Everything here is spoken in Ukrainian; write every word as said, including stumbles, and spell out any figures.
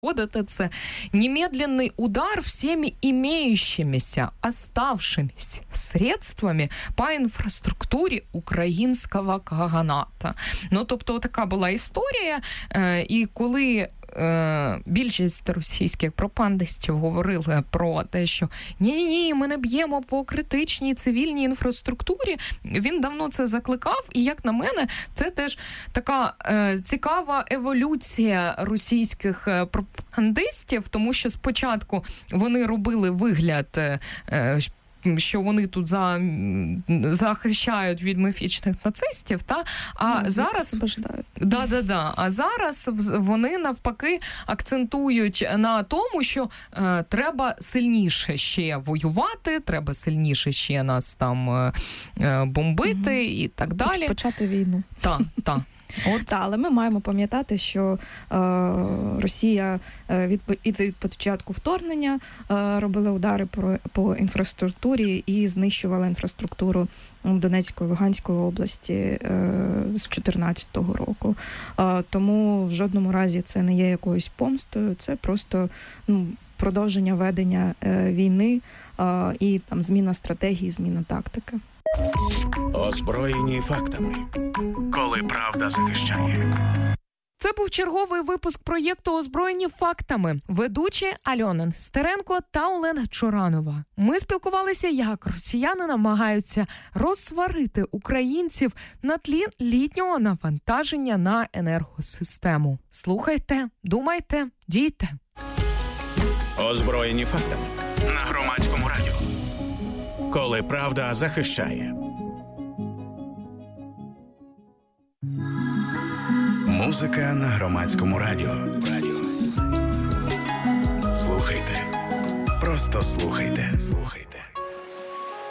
это немедленный удар всеми имеющимися, оставшимися средствами по інфраструктурі українського каганата. Ну, тобто, така була історія, і коли більшість російських пропагандистів говорили про те, що ні-ні-ні, ми не б'ємо по критичній цивільній інфраструктурі, він давно це закликав, і, як на мене, це теж така е, цікава еволюція російських пропагандистів, тому що спочатку вони робили вигляд, е, що вони тут за, захищають від міфічних нацистів, та? А ну, зараз да, да, да. А зараз вони навпаки акцентують на тому, що е, треба сильніше ще воювати, треба сильніше ще нас там е, бомбити угу. і так далі. Почати війну. Так, так. От. Та, але ми маємо пам'ятати, що е, Росія е, від, від початку вторгнення е, робила удари по, по інфраструктурі і знищувала інфраструктуру Донецької, Луганської області е, з чотирнадцятого року. Е, тому в жодному разі це не є якоюсь помстою, це просто ну, продовження ведення е, війни е, і там зміна стратегії, зміна тактики. Озброєні фактами. Коли правда захищає. Це був черговий випуск проєкту «Озброєні фактами». Ведучі Альона Нестеренко та Олена Чоранова. Ми спілкувалися, як росіяни намагаються розсварити українців на тлі літнього навантаження на енергосистему. Слухайте, думайте, дійте. «Озброєні фактами» на Громадському радіо. Коли правда захищає. Музика на Громадському радіо. Радіо. Слухайте. Просто слухайте. Слухайте.